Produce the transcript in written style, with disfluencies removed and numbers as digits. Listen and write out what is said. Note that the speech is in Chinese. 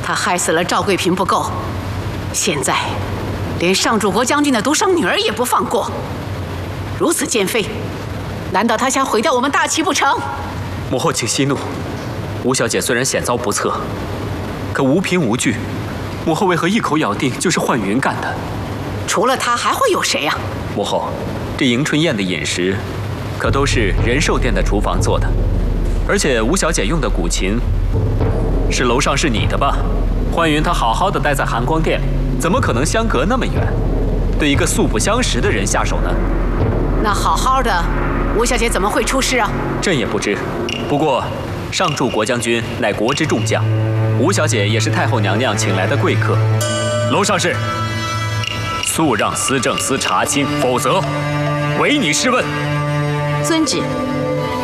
他害死了赵贵嫔不够，现在连上柱国将军的独生女儿也不放过，如此奸妃，难道他想毁掉我们大齐不成？ 母后请息怒，吴小姐虽然险遭不测，可无凭无据，母后为何一口咬定就是幻云干的？ 除了他还会有谁呀？ 母后，这迎春宴的饮食，可都是仁寿殿的厨房做的，而且吴小姐用的古琴，是楼上是你的吧？幻云她好好的待在寒光殿里，怎么可能相隔那么远，对一个素不相识的人下手呢？ 那好好的，吴小姐怎么会出事啊？ 朕也不知。不过，上柱国将军乃国之重将，吴小姐也是太后娘娘请来的贵客。楼上是。速让司政司查清，否则唯你是问。 遵旨。